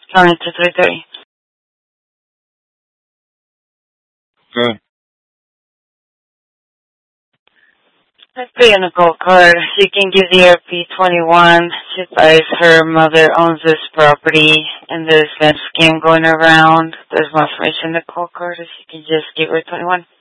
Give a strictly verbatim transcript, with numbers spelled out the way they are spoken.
County to three thirty. Good. Let's pay on a gold card. She can give the R P twenty-one. She advised her mother owns this property and there's been a scam going around. There's more information in the gold card. She can just give her twenty-one.